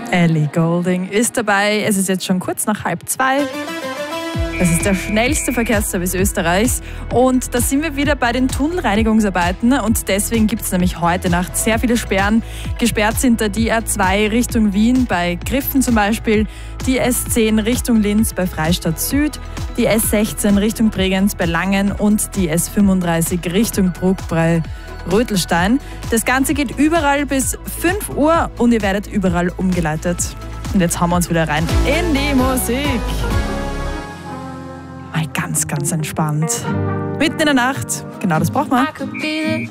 Ellie Goulding ist dabei. Es ist jetzt schon kurz nach 1:30. Es ist der schnellste Verkehrsservice Österreichs und da sind wir wieder bei den Tunnelreinigungsarbeiten und deswegen gibt es nämlich heute Nacht sehr viele Sperren. Gesperrt sind da die A2 Richtung Wien bei Griffen zum Beispiel, die S10 Richtung Linz bei Freistadt Süd, die S16 Richtung Bregenz bei Langen und die S35 Richtung Bruck bei Rötelstein. Das Ganze geht überall bis 5 Uhr und ihr werdet überall umgeleitet. Und jetzt hauen wir uns wieder rein in die Musik. Mal ganz, ganz entspannt. Mitten in der Nacht, genau das braucht man.